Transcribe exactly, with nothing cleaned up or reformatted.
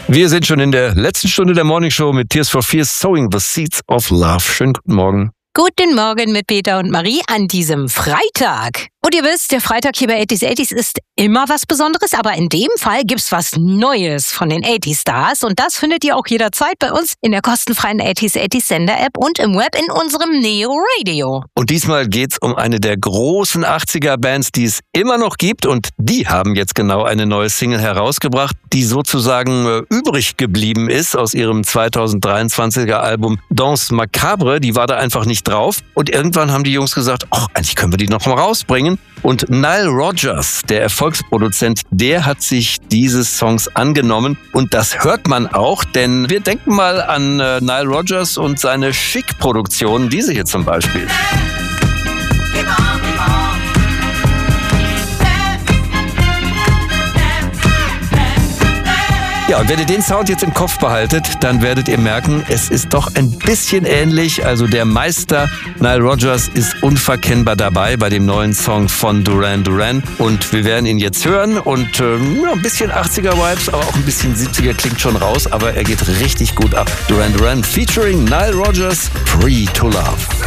Wir sind schon in der letzten Stunde der Morning Show mit Tears for Fears, Sowing the Seeds of Love. Schönen guten Morgen. Guten Morgen mit Peter und Marie an diesem Freitag. Und ihr wisst, der Freitag hier bei achtziger achtziger ist immer was Besonderes, aber in dem Fall gibt's was Neues von den achtziger Stars und das findet ihr auch jederzeit bei uns in der kostenfreien achtziger achtziger Sender-App und im Web in unserem Neo Radio. Und diesmal geht's um eine der großen achtziger-Bands, die es immer noch gibt, und die haben jetzt genau eine neue Single herausgebracht, die sozusagen äh, übrig geblieben ist aus ihrem zweitausenddreiundzwanziger Album Danse Macabre. Die war da einfach nicht drauf und irgendwann haben die Jungs gesagt, ach, eigentlich können wir die noch mal rausbringen. Und Nile Rodgers, der Erfolgsproduzent, der hat sich dieses Songs angenommen. Und das hört man auch, denn wir denken mal an äh, Nile Rodgers und seine Chic-Produktion, diese hier zum Beispiel. Ja, und wenn ihr den Sound jetzt im Kopf behaltet, dann werdet ihr merken, es ist doch ein bisschen ähnlich. Also der Meister Nile Rodgers ist unverkennbar dabei bei dem neuen Song von Duran Duran. Und wir werden ihn jetzt hören und äh, ja, ein bisschen achtziger-Vibes, aber auch ein bisschen siebziger klingt schon raus. Aber er geht richtig gut ab. Duran Duran featuring Nile Rodgers, Free to Love.